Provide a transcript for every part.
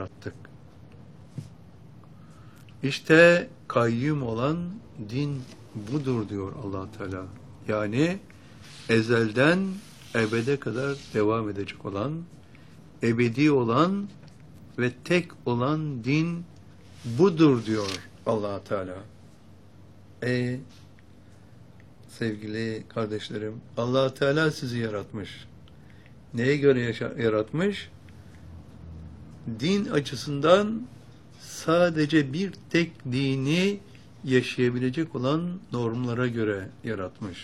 yarattık. İşte kayyum olan din budur diyor Allah Teala. Yani ezelden ebede kadar devam edecek olan, ebedi olan ve tek olan din budur diyor Allah Teala. Sevgili kardeşlerim, Allah Teala sizi yaratmış. Neye göre yaratmış? Din açısından sadece bir tek dini yaşayabilecek olan normlara göre yaratmış.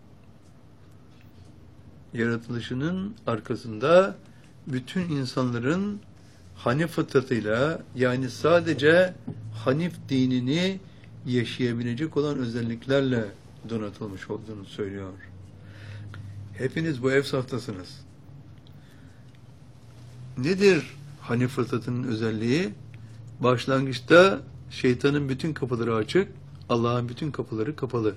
Yaratılışının arkasında bütün insanların Hanif fıtratıyla, yani sadece Hanif dinini yaşayabilecek olan özelliklerle donatılmış olduğunu söylüyor. Hepiniz bu efsaftasınız. Nedir Hanif fıtratının özelliği? Başlangıçta şeytanın bütün kapıları açık, Allah'ın bütün kapıları kapalı.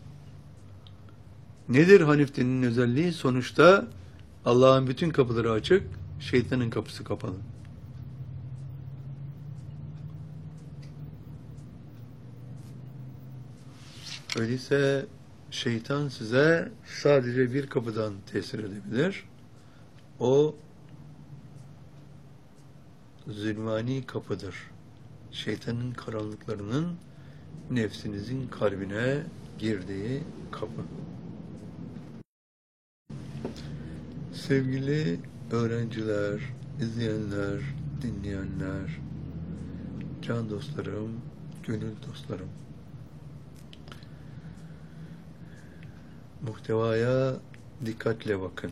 Nedir Hanif dininin özelliği? Sonuçta Allah'ın bütün kapıları açık, şeytanın kapısı kapalı. Öyleyse şeytan size sadece bir kapıdan tesir edebilir. O zulmani kapıdır. Şeytanın karanlıklarının nefsinizin kalbine girdiği kapı. Sevgili öğrenciler, izleyenler, dinleyenler, can dostlarım, gönül dostlarım, muhtevaya dikkatle bakın.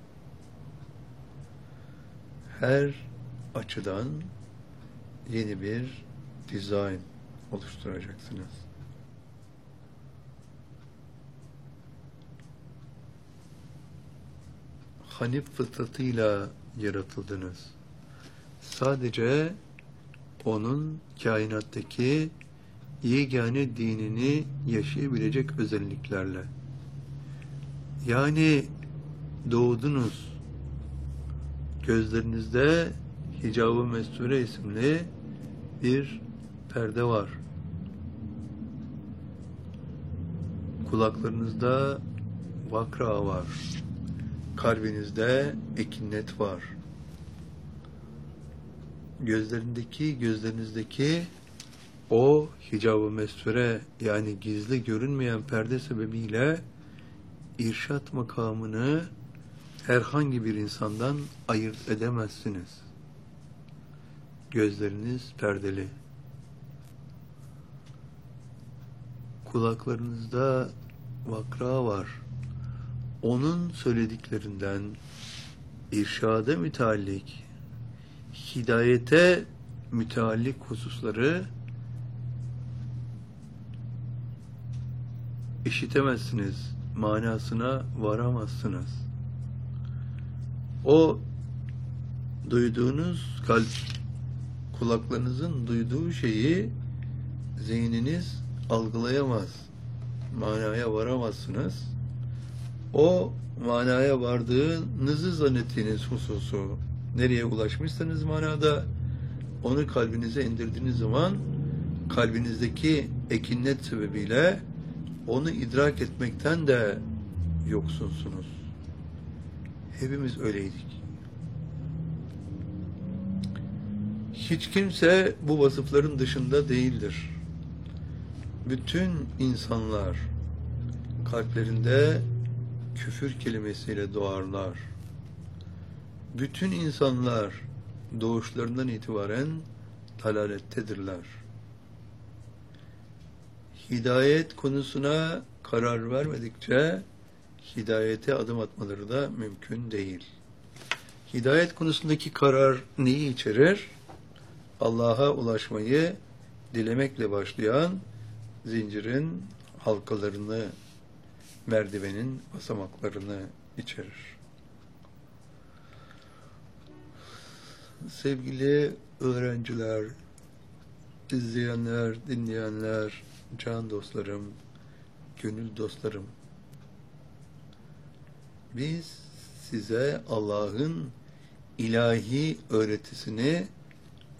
Her açıdan yeni bir dizayn oluşturacaksınız. Hanif fıtratıyla yaratıldınız. Sadece onun kainattaki yegane dinini yaşayabilecek özelliklerle. Yani doğdunuz. Gözlerinizde Hicab-ı Mesture isimli bir perde var. Kulaklarınızda vakra var. Kalbinizde ekinnet var. Gözlerinizdeki o Hicab-ı Mesture, yani gizli görünmeyen perde sebebiyle irşat makamını herhangi bir insandan ayırt edemezsiniz. Gözleriniz perdeli. Kulaklarınızda vakra var. Onun söylediklerinden irşada müteallik, hidayete müteallik hususları işitemezsiniz, manasına varamazsınız. O duyduğunuz kulaklarınızın duyduğu şeyi zihniniz algılayamaz, manaya varamazsınız. O manaya vardığınızı zannettiğiniz hususu, nereye ulaşmışsanız manada, onu kalbinize indirdiğiniz zaman kalbinizdeki ekinnet sebebiyle onu idrak etmekten de yoksunsunuz. Hepimiz öyleydik. Hiç kimse bu vasıfların dışında değildir. Bütün insanlar kalplerinde küfür kelimesiyle doğarlar. Bütün insanlar doğuşlarından itibaren dalalettedirler. Hidayet konusuna karar vermedikçe hidayete adım atmaları da mümkün değil. Hidayet konusundaki karar neyi içerir? Allah'a ulaşmayı dilemekle başlayan zincirin halkalarını, merdivenin basamaklarını içerir. Sevgili öğrenciler, izleyenler, dinleyenler, can dostlarım, gönül dostlarım, biz size Allah'ın ilahi öğretisini